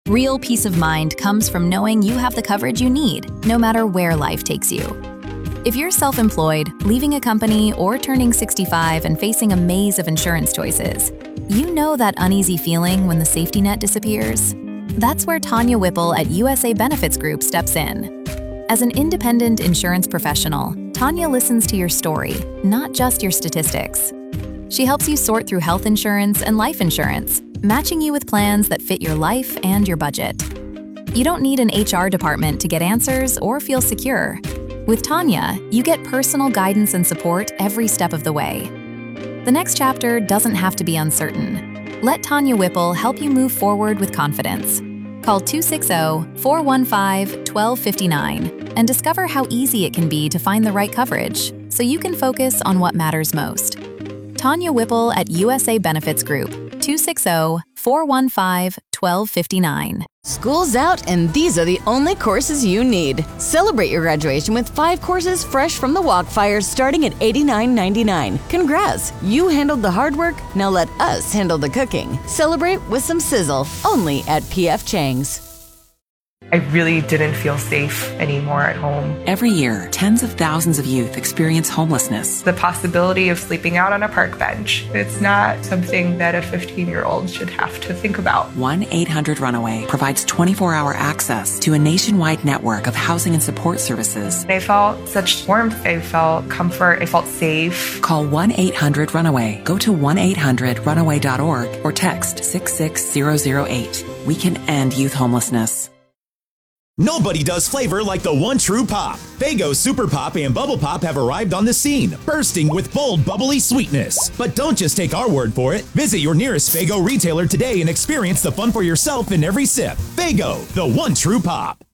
Real peace of mind comes from knowing you have the coverage you need, no matter where life takes you. If you're self-employed, leaving a company, or turning 65 and facing a maze of insurance choices, you know that uneasy feeling when the safety net disappears? That's where Tanya Whipple at USA Benefits Group steps in. As an independent insurance professional, Tanya listens to your story, not just your statistics. She helps you sort through health insurance and life insurance, matching you with plans that fit your life and your budget. You don't need an HR department to get answers or feel secure. With Tanya, you get personal guidance and support every step of the way. The next chapter doesn't have to be uncertain. Let Tanya Whipple help you move forward with confidence. Call 260-415-1259 and discover how easy it can be to find the right coverage so you can focus on what matters most. Tanya Whipple at USA Benefits Group, 260-415-1259. School's out and these are the only courses you need. Celebrate your graduation with 5 courses fresh from the Walkfire starting at $89.99. Congrats, you handled the hard work, now let us handle the cooking. Celebrate with some sizzle, only at P.F. Chang's. I really didn't feel safe anymore at home. Every year, tens of thousands of youth experience homelessness. The possibility of sleeping out on a park bench, it's not something that a 15-year-old should have to think about. 1-800-RUNAWAY provides 24-hour access to a nationwide network of housing and support services. I felt such warmth. I felt comfort. I felt safe. Call 1-800-RUNAWAY. Go to 1-800-RUNAWAY.org or text 66008. We can end youth homelessness. Nobody does flavor like the one true pop. Faygo Super Pop and Bubble Pop have arrived on the scene, bursting with bold, bubbly sweetness. But don't just take our word for it. Visit your nearest Faygo retailer today and experience the fun for yourself in every sip. Faygo, the one true pop.